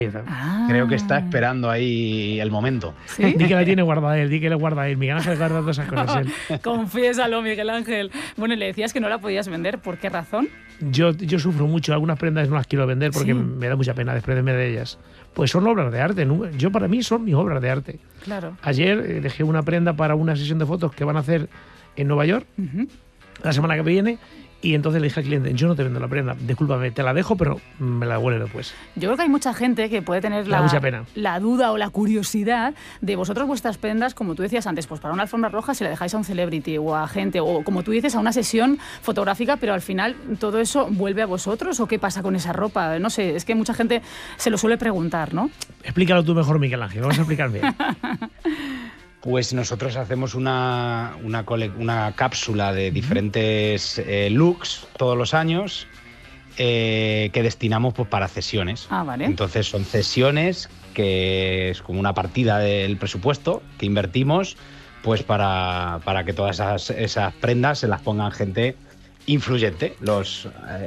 Creo que está esperando ahí el momento. ¿Sí? Di que la tiene guardada él, di que le guarda él. Miguel Ángel guarda todas esas cosas él. Confiésalo, Miguel Ángel. Bueno, le decías que no la podías vender. ¿Por qué razón? Yo sufro mucho. Algunas prendas no las quiero vender porque me da mucha pena desprenderme de ellas. Pues son obras de arte. Yo, para mí, son mis obras de arte. Claro. Ayer dejé una prenda para una sesión de fotos que van a hacer en Nueva York la semana que viene. Y entonces le dije al cliente, yo no te vendo la prenda, discúlpame, te la dejo, pero me la devuelves después. Yo creo que hay mucha gente que puede tener la duda o la curiosidad de vosotros vuestras prendas, como tú decías antes, pues para una alfombra roja si la dejáis a un celebrity o a gente, o como tú dices, a una sesión fotográfica, pero al final todo eso vuelve a vosotros, ¿o qué pasa con esa ropa? No sé, es que mucha gente se lo suele preguntar, ¿no? Explícalo tú mejor, Miguel Ángel, vamos a explicar bien. Pues nosotros hacemos una cápsula de diferentes looks todos los años que destinamos pues para cesiones. Vale. Entonces son cesiones que es como una partida del presupuesto que invertimos pues para que todas esas prendas se las pongan gente influyente, los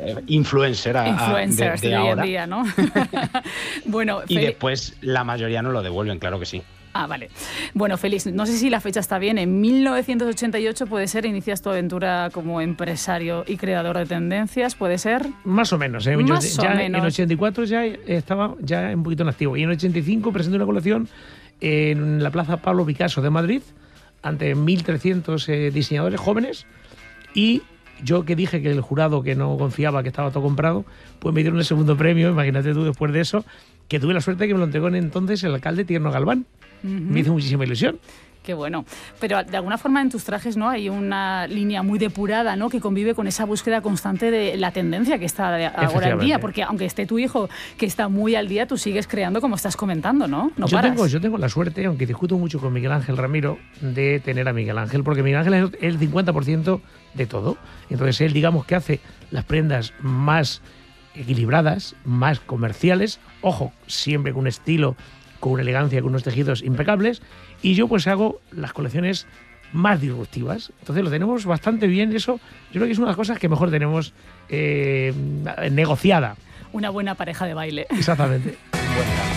influencers de hoy ahora. en día, ¿no? Bueno, y después la mayoría nos lo devuelven, claro que sí. Vale. Bueno, Félix, no sé si la fecha está bien. En 1988 puede ser, inicias tu aventura como empresario y creador de tendencias, ¿puede ser? Más o menos. En 84 ya estaba un poquito en activo. Y en 85 presenté una colección en la Plaza Pablo Picasso de Madrid ante 1.300 diseñadores jóvenes. Y yo que dije que el jurado que no confiaba, que estaba todo comprado, pues me dieron el segundo premio. Imagínate tú, después de eso, que tuve la suerte de que me lo entregó entonces el alcalde Tierno Galván. Me hizo muchísima ilusión. Qué bueno. Pero de alguna forma en tus trajes, ¿no?, hay una línea muy depurada, ¿no?, que convive con esa búsqueda constante de la tendencia que está ahora en día. Porque aunque esté tu hijo, que está muy al día, tú sigues creando como estás comentando, ¿no? Yo tengo la suerte, aunque discuto mucho con Miguel Ángel Ramiro, de tener a Miguel Ángel, porque Miguel Ángel es el 50% de todo. Entonces él, digamos, que hace las prendas más equilibradas, más comerciales, ojo, siempre con un estilo, con una elegancia, con unos tejidos impecables, y yo pues hago las colecciones más disruptivas. Entonces lo tenemos bastante bien, eso yo creo que es una de las cosas que mejor tenemos negociada. Una buena pareja de baile. Exactamente.